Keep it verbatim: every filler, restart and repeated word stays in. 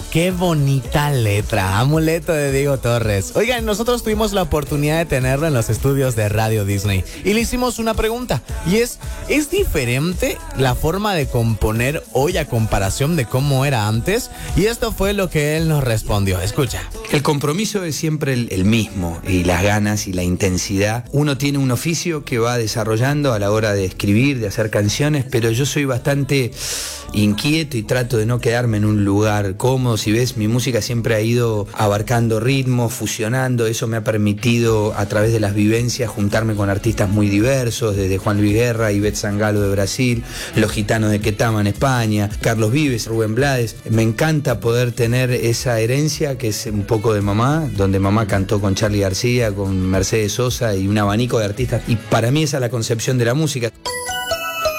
qué bonita letra. Amuleto de Diego Torres. Oigan, nosotros tuvimos la oportunidad de tenerlo en los estudios de Radio Disney y le hicimos una pregunta, y es, ¿es diferente la forma de componer hoy a comparación de cómo era antes? Y esto fue lo que él nos respondió. Escucha. El compromiso es siempre el, el mismo, y las ganas y la intensidad. Uno tiene un oficio que va desarrollando a la hora de escribir, de hacer canciones, pero yo soy bastante inquieto y trato de no quedarme en un lugar cómodo. Si ves, mi música siempre ha ido abarcando ritmos, fusionando. Eso me ha permitido, a través de las vivencias, juntarme con artistas muy diversos, desde Juan Luis Guerra, Ivette Sangalo de Brasil, Los Gitanos de Ketama en España, Carlos Vives, Rubén Blades. Me encanta poder tener esa herencia que es un poco de mamá, donde mamá cantó con Charly García, con Mercedes Sosa y un abanico de artistas, y para mí esa es la concepción de la música.